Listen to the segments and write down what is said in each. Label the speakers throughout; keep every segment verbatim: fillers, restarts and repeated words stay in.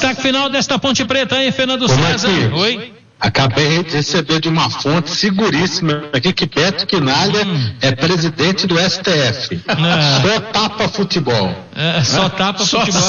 Speaker 1: Destaque final desta Ponte Preta aí, Fernando César. Oi.
Speaker 2: Acabei de receber de uma fonte seguríssima aqui que Beto Quinalha hum. é presidente do S T F. Ah. Só tapa futebol.
Speaker 1: É, só tapa
Speaker 3: só...
Speaker 1: futebol.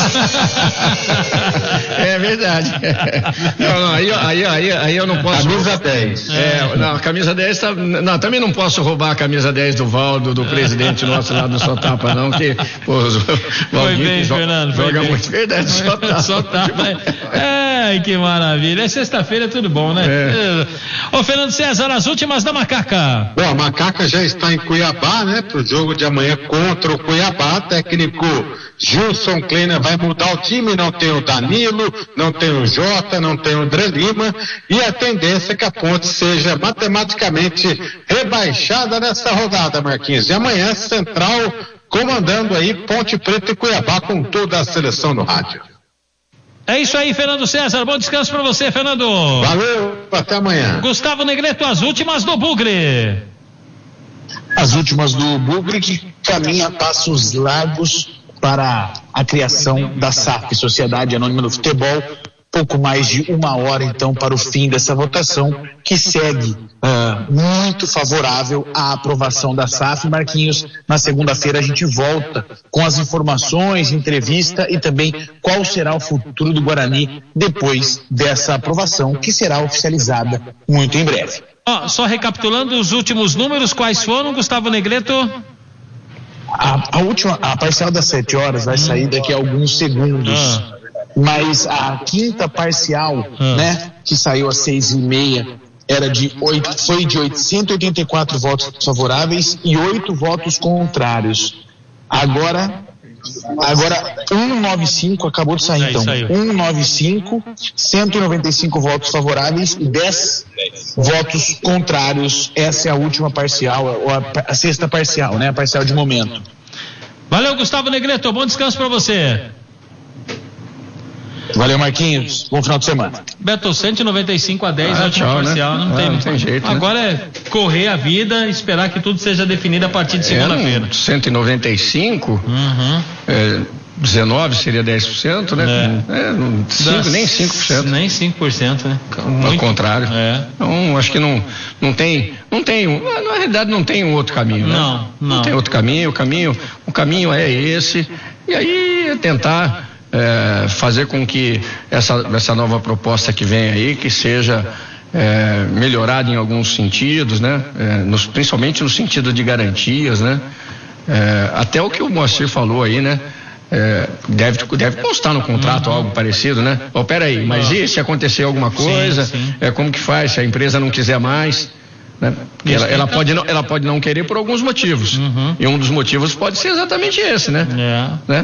Speaker 3: É verdade. Não, não, aí, aí, aí, aí eu não posso.
Speaker 2: Camisa dez.
Speaker 3: É, não, camisa dez tá. Não, também não posso roubar a camisa dez do Valdo, do presidente nosso lá do Só Tapa, não, que. Pô,
Speaker 1: foi bem, joga, Fernando. Foi
Speaker 3: joga
Speaker 1: bem.
Speaker 3: muito. Verdade, só tapa.
Speaker 1: Só tapa. É, que maravilha. É sexta-feira, é tudo bom, né? É. Ô, Fernando César, as últimas da Macaca.
Speaker 2: Bom, a Macaca já está em Cuiabá, né? Pro jogo de amanhã contra o Cuiabá. Técnico Gilson Kleiner vai mudar o time. Não tem o Danilo, não tem o Jota, não tem o André Lima. E a tendência é que a Ponte seja matematicamente rebaixada nessa rodada, Marquinhos. E amanhã, Central comandando aí Ponte Preta e Cuiabá com toda a seleção no rádio.
Speaker 1: É isso aí, Fernando César. Bom descanso pra você, Fernando.
Speaker 2: Valeu, até amanhã.
Speaker 1: Gustavo Negreto, as últimas do Bugre.
Speaker 4: As últimas do Bugre que caminha passos largos para a criação da S A F, Sociedade Anônima do Futebol. Pouco mais de uma hora, então, para o fim dessa votação, que segue uh, muito favorável à aprovação da S A F. Marquinhos, na segunda-feira a gente volta com as informações, entrevista e também qual será o futuro do Guarani depois dessa aprovação, que será oficializada muito em breve.
Speaker 1: Oh, só recapitulando os últimos números, quais foram, Gustavo Negreto?
Speaker 4: A, a última, a parcial das sete horas vai sair daqui a alguns segundos. Ah. Mas a quinta parcial, ah. né, que saiu às seis e meia, era de oito, foi de oitocentos e oitenta e quatro votos favoráveis e oito votos contrários. Agora, agora cento e noventa e cinco acabou de sair, então. cento e noventa e cinco, cento e noventa e cinco votos favoráveis e dez votos contrários. Essa é a última parcial, ou a, a sexta parcial, né, a parcial de momento.
Speaker 1: Valeu, Gustavo Negreto. Bom descanso para você.
Speaker 4: Valeu, Marquinhos. Bom final de semana.
Speaker 1: Beto, cento e noventa e cinco a dez,
Speaker 3: ah,
Speaker 1: última
Speaker 3: tchau,
Speaker 1: parcial.
Speaker 3: Né?
Speaker 1: Não,
Speaker 3: ah,
Speaker 1: tem,
Speaker 3: não tem jeito.
Speaker 1: Agora
Speaker 3: né?
Speaker 1: é correr a vida e esperar que tudo seja definido a partir de segunda-feira.
Speaker 3: É, cento e noventa e cinco,
Speaker 1: uhum.
Speaker 3: é, dezenove seria dez por cento, né?
Speaker 1: É.
Speaker 3: É, cinco, nem cinco por cento.
Speaker 1: Nem cinco por cento, né?
Speaker 3: Muito, ao contrário.
Speaker 1: É.
Speaker 3: Então, acho que não, não tem, não tem, na realidade não tem um outro caminho, né?
Speaker 1: Não, não.
Speaker 3: Não tem outro caminho, o caminho, o caminho é esse. E aí é tentar É, fazer com que essa, essa nova proposta que vem aí, que seja é, melhorada em alguns sentidos, né? É, nos, principalmente no sentido de garantias, né? É, até o que o Moacir falou aí, né? É, deve, deve constar no contrato algo parecido, né? Oh, peraí, mas e se acontecer alguma coisa?
Speaker 1: Sim, sim.
Speaker 3: É, como que faz? Se a empresa não quiser mais? Né? Ela, ela, pode não, ela pode não querer por alguns motivos.
Speaker 1: Uhum.
Speaker 3: E um dos motivos pode ser exatamente esse, né?
Speaker 1: É.
Speaker 3: né?